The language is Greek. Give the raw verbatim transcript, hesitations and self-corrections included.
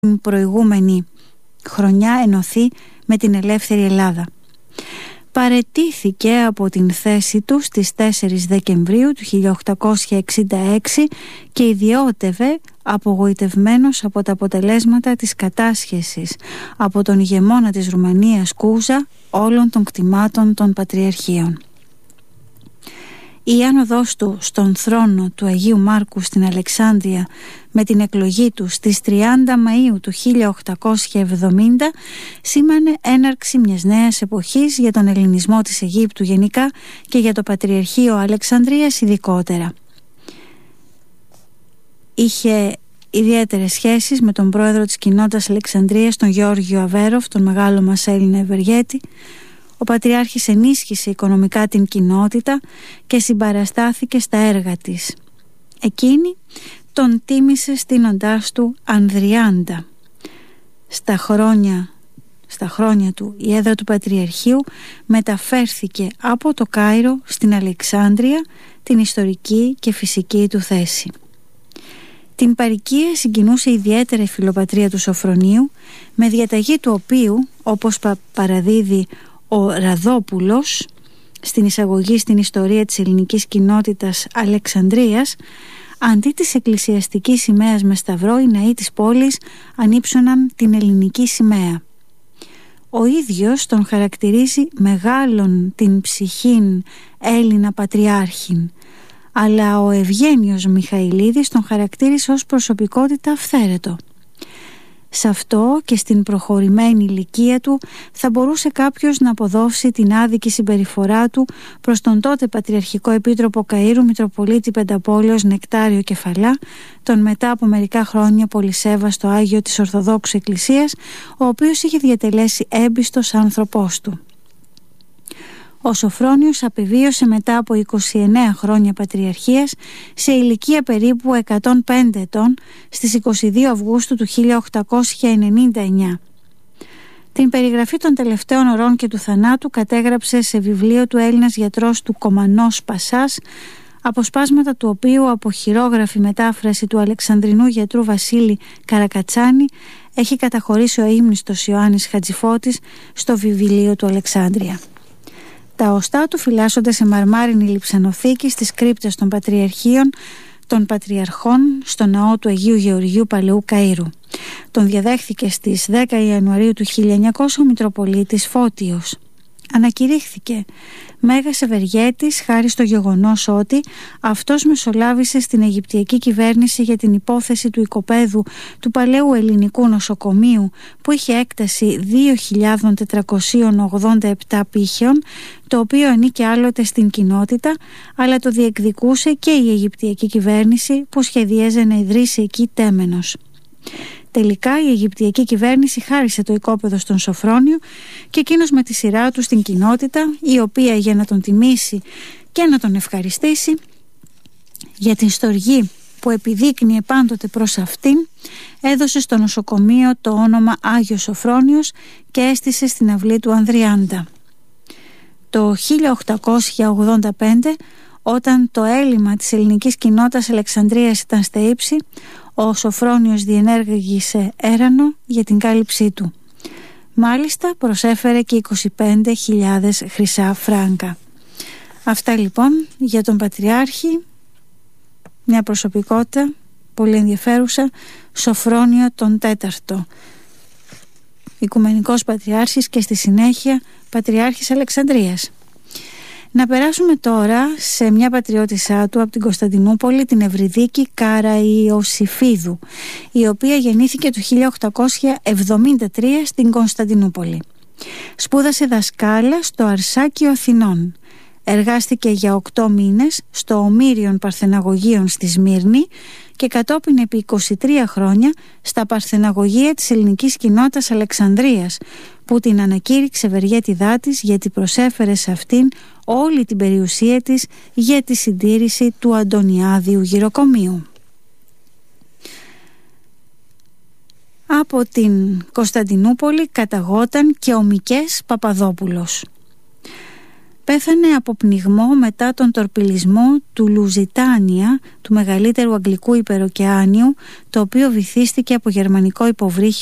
την προηγούμενη χρονιά ενωθεί με την ελεύθερη Ελλάδα. Παραιτήθηκε από την θέση του στις τέσσερις Δεκεμβρίου του χίλια οκτακόσια εξήντα έξι και ιδιώτευε απογοητευμένος από τα αποτελέσματα της κατάσχεσης από τον ηγεμόνα της Ρουμανίας Κούζα όλων των κτημάτων των πατριαρχείων. Η άνοδός του στον θρόνο του Αγίου Μάρκου στην Αλεξάνδρεια με την εκλογή του στις τριάντα Μαΐου του χίλια οκτακόσια εβδομήντα σήμανε έναρξη μιας νέας εποχής για τον ελληνισμό της Αιγύπτου γενικά και για το Πατριαρχείο Αλεξανδρίας ειδικότερα. Είχε ιδιαίτερες σχέσεις με τον πρόεδρο της κοινότητας Αλεξανδρίας, τον Γεώργιο Αβέροφ, τον μεγάλο μας Έλληνα ευεργέτη. Ο Πατριάρχης ενίσχυσε οικονομικά την κοινότητα και συμπαραστάθηκε στα έργα της. Εκείνη τον τίμησε στείνοντάς του Ανδριάντα. Στα χρόνια, στα χρόνια του η έδρα του Πατριαρχείου μεταφέρθηκε από το Κάιρο στην Αλεξάνδρεια, την ιστορική και φυσική του θέση. Την παροικία συγκινούσε ιδιαίτερα η φιλοπατρία του Σοφρονίου, με διαταγή του οποίου, όπως παραδίδει ο Ραδόπουλος στην εισαγωγή στην ιστορία της ελληνικής κοινότητας Αλεξανδρίας, αντί της εκκλησιαστικής σημαίας με σταυρό, οι ναοί της πόλης ανύψωναν την ελληνική σημαία. Ο ίδιος τον χαρακτηρίζει μεγάλον την ψυχήν Έλληνα πατριάρχην, αλλά ο Ευγένιος Μιχαηλίδης τον χαρακτήρισε ως προσωπικότητα αυθαίρετο. Σε αυτό και στην προχωρημένη ηλικία του θα μπορούσε κάποιος να αποδώσει την άδικη συμπεριφορά του προς τον τότε Πατριαρχικό Επίτροπο Καΐρου Μητροπολίτη Πενταπόλεως Νεκτάριο Κεφαλά, τον μετά από μερικά χρόνια πολυσέβαστο Άγιο της Ορθοδόξου Εκκλησίας, ο οποίος είχε διατελέσει έμπιστος άνθρωπός του. Ο Σοφρόνιος απεβίωσε μετά από είκοσι εννέα χρόνια πατριαρχίας σε ηλικία περίπου εκατόν πέντε ετών στις είκοσι δύο Αυγούστου του χίλια οκτακόσια ενενήντα εννέα. Την περιγραφή των τελευταίων ωρών και του θανάτου κατέγραψε σε βιβλίο του Έλληνας γιατρός του Κομανός Πασάς, αποσπάσματα του οποίου από χειρόγραφη μετάφραση του Αλεξανδρινού γιατρού Βασίλη Καρακατσάνη έχει καταχωρήσει ο ύμνηστος Ιωάννης Χατζηφώτης στο βιβλίο του Αλεξάνδρεια. Τα οστά του φυλάσσονται σε μαρμάρινη λειψανοθήκη στις κρύπτες των Πατριαρχείων των Πατριαρχών στο ναό του Αγίου Γεωργίου Παλαιού Καΐρου. Τον διαδέχθηκε στις δέκα Ιανουαρίου του χίλια εννιακόσια ο Μητροπολίτης Φώτιος. Ανακηρύχθηκε μέγας ευεργέτης χάρη στο γεγονός ότι αυτός μεσολάβησε στην Αιγυπτιακή κυβέρνηση για την υπόθεση του οικοπαίδου του παλαιού ελληνικού νοσοκομείου, που είχε έκταση δύο χιλιάδες τετρακόσια ογδόντα επτά πύχεων, το οποίο ανήκε άλλοτε στην κοινότητα, αλλά το διεκδικούσε και η Αιγυπτιακή κυβέρνηση που σχεδίαζε να ιδρύσει εκεί τέμενος. Τελικά η Αιγυπτιακή κυβέρνηση χάρισε το οικόπεδο στον Σοφρόνιο και εκείνος με τη σειρά του στην κοινότητα, η οποία για να τον τιμήσει και να τον ευχαριστήσει για την στοργή που επιδείκνυε πάντοτε προς αυτήν, έδωσε στο νοσοκομείο το όνομα Άγιος Σοφρόνιος και έστησε στην αυλή του Ανδριάντα. Το χίλια οκτακόσια ογδόντα πέντε, όταν το έλλειμμα της ελληνικής κοινότητας Αλεξανδρίας ήταν στα ύψη, ο Σοφρόνιος διενέργησε έρανο για την κάλυψή του. Μάλιστα προσέφερε και είκοσι πέντε χιλιάδες χρυσά φράγκα. Αυτά λοιπόν για τον Πατριάρχη, μια προσωπικότητα πολύ ενδιαφέρουσα, Σοφρόνιο τον τέταρτο, Οικουμενικός Πατριάρχης και στη συνέχεια Πατριάρχης Αλεξανδρίας. Να περάσουμε τώρα σε μια πατριώτησά του από την Κωνσταντινούπολη, την Ευρυδίκη Καραϊοσυφίδου, η οποία γεννήθηκε το χίλια οκτακόσια εβδομήντα τρία στην Κωνσταντινούπολη. Σπούδασε δασκάλα στο Αρσάκιο Αθηνών. Εργάστηκε για οκτώ μήνες στο Ομήριον Παρθεναγωγείων στη Σμύρνη και κατόπιν επί είκοσι τρία χρόνια στα Παρθεναγωγεία της ελληνικής κοινότητας Αλεξανδρίας, που την ανακήρυξε ευεργέτιδά της γιατί προσέφερε σε αυτήν όλη την περιουσία της για τη συντήρηση του Αντωνιάδιου γυροκομείου. Από την Κωνσταντινούπολη καταγόταν και ο Μικές Παπαδόπουλος. Πέθανε από πνιγμό μετά τον τορπιλισμό του Λουζιτάνια, του μεγαλύτερου αγγλικού υπεροκεάνιου, το οποίο βυθίστηκε από γερμανικό υποβρύχιο